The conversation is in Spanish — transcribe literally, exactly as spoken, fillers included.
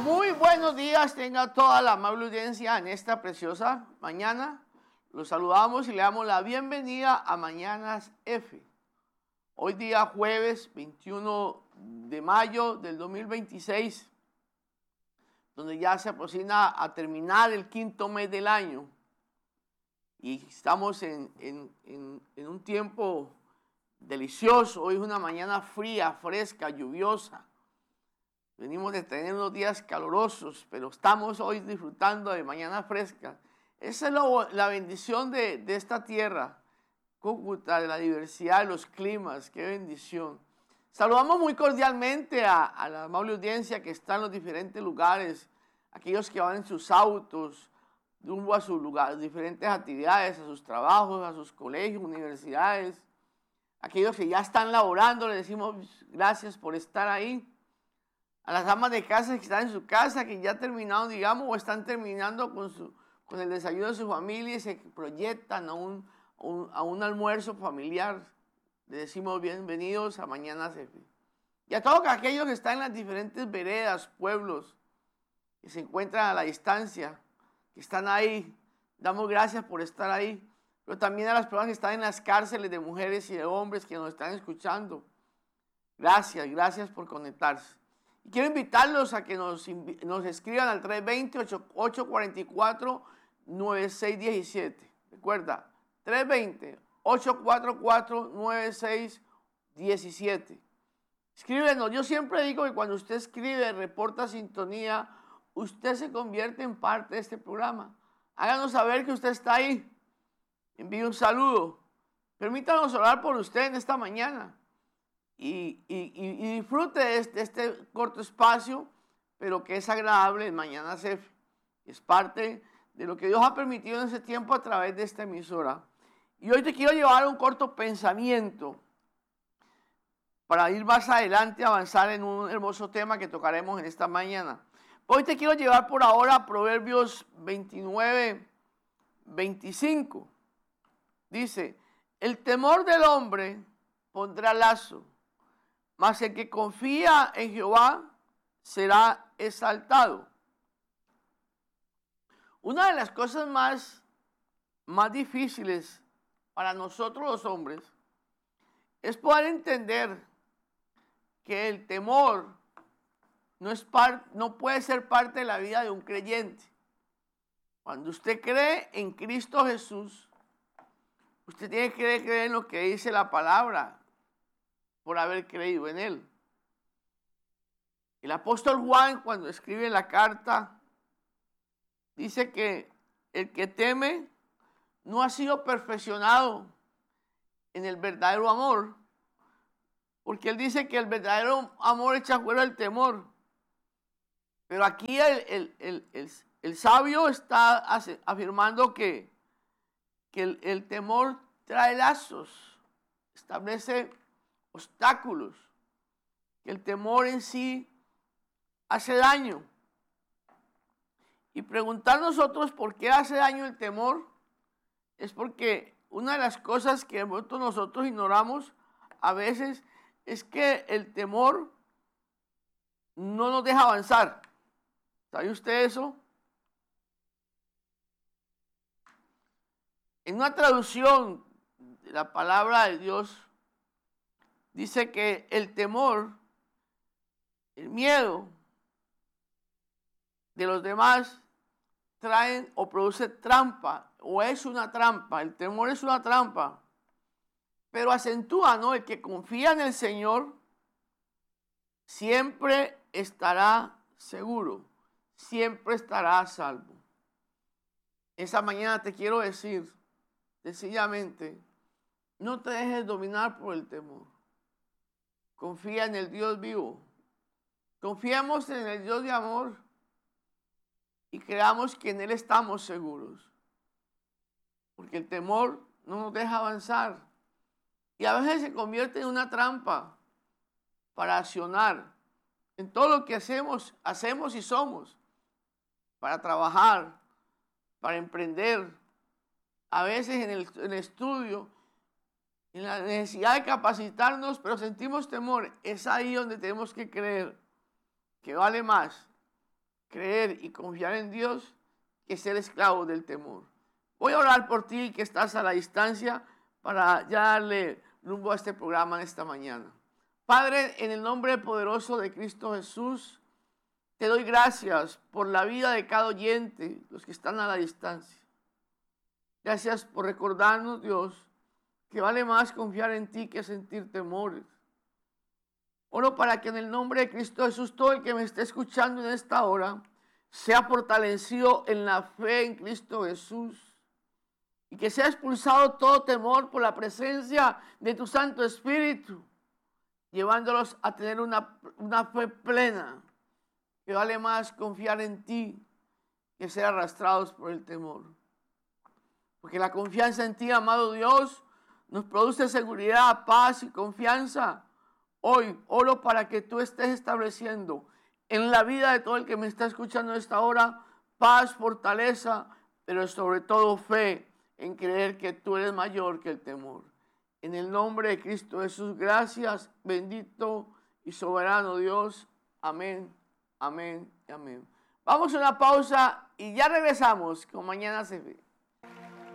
Muy buenos días, tenga toda la amable audiencia en esta preciosa mañana. Los saludamos y le damos la bienvenida a Mañanas F. Hoy día jueves veintiuno de mayo del dos mil veintiséis, donde ya se aproxima a terminar el quinto mes del año. Y estamos en, en, en, en un tiempo delicioso. Hoy es una mañana fría, fresca, lluviosa. Venimos de tener unos días calurosos, pero estamos hoy disfrutando de mañana fresca. Esa es lo, la bendición de, de esta tierra, Cúcuta, de la diversidad de los climas. ¡Qué bendición! Saludamos muy cordialmente a, a la amable audiencia que está en los diferentes lugares, aquellos que van en sus autos, rumbo a sus lugares, diferentes actividades, a sus trabajos, a sus colegios, universidades. Aquellos que ya están laborando, les decimos gracias por estar ahí. A las amas de casa que están en su casa, que ya terminaron, digamos, o están terminando con, su, con el desayuno de su familia y se proyectan a un, un, a un almuerzo familiar. Les decimos bienvenidos a Mañanas F. Y a todos aquellos que están en las diferentes veredas, pueblos, que se encuentran a la distancia, que están ahí, damos gracias por estar ahí. Pero también a las personas que están en las cárceles de mujeres y de hombres que nos están escuchando. Gracias, gracias por conectarse. Quiero invitarlos a que nos, nos escriban al tres dos cero, ocho cuatro cuatro, nueve seis uno siete. Recuerda, tres dos cero, ocho cuatro cuatro, nueve seis uno siete. Escríbenos. Yo siempre digo que cuando usted escribe, reporta sintonía, usted se convierte en parte de este programa. Háganos saber que usted está ahí. Envíe un saludo. Permítanos orar por usted en esta mañana. Y, y, y disfrute de este, este corto espacio, pero que es agradable en Mañanas F. Es parte de lo que Dios ha permitido en ese tiempo a través de esta emisora. Y hoy te quiero llevar a un corto pensamiento para ir más adelante, avanzar en un hermoso tema que tocaremos en esta mañana. Hoy te quiero llevar por ahora a Proverbios veintinueve, veinticinco. Dice, el temor del hombre pondrá lazo, mas el que confía en Jehová será exaltado. Una de las cosas más, más difíciles para nosotros los hombres es poder entender que el temor no, es par, no puede ser parte de la vida de un creyente. Cuando usted cree en Cristo Jesús, usted tiene que creer en lo que dice la palabra, por haber creído en él. El apóstol Juan, cuando escribe la carta, dice que el que teme no ha sido perfeccionado en el verdadero amor, porque él dice que el verdadero amor echa fuera el temor. Pero aquí el, el, el, el, el sabio está afirmando que, que el, el temor trae lazos, establece obstáculos, que el temor en sí hace daño. Y preguntar nosotros por qué hace daño el temor es porque una de las cosas que nosotros ignoramos a veces es que el temor no nos deja avanzar. ¿Sabe usted eso? En una traducción de la palabra de Dios dice que el temor, el miedo de los demás traen o produce trampa, o es una trampa. El temor es una trampa, pero acentúa, ¿no? El que confía en el Señor siempre estará seguro, siempre estará a salvo. Esa mañana te quiero decir, sencillamente, no te dejes dominar por el temor. Confía en el Dios vivo. Confiemos en el Dios de amor y creamos que en Él estamos seguros. Porque el temor no nos deja avanzar. Y a veces se convierte en una trampa para accionar en todo lo que hacemos, hacemos y somos. Para trabajar, para emprender. A veces en el, en el estudio, en la necesidad de capacitarnos, pero sentimos temor. Es ahí donde tenemos que creer que vale más creer y confiar en Dios que ser esclavo del temor. Voy a orar por ti que estás a la distancia para ya darle rumbo a este programa en esta mañana. Padre, en el nombre poderoso de Cristo Jesús, te doy gracias por la vida de cada oyente, los que están a la distancia. Gracias por recordarnos, Dios, que vale más confiar en ti que sentir temores. Oro para que en el nombre de Cristo Jesús, todo el que me esté escuchando en esta hora, sea fortalecido en la fe en Cristo Jesús y que sea expulsado todo temor por la presencia de tu Santo Espíritu, llevándolos a tener una, una fe plena, que vale más confiar en ti que ser arrastrados por el temor. Porque la confianza en ti, amado Dios, nos produce seguridad, paz y confianza. Hoy oro para que tú estés estableciendo en la vida de todo el que me está escuchando en esta hora paz, fortaleza, pero sobre todo fe en creer que tú eres mayor que el temor. En el nombre de Cristo Jesús, gracias, bendito y soberano Dios. Amén, amén y amén. Vamos a una pausa y ya regresamos con Mañana Se Ve.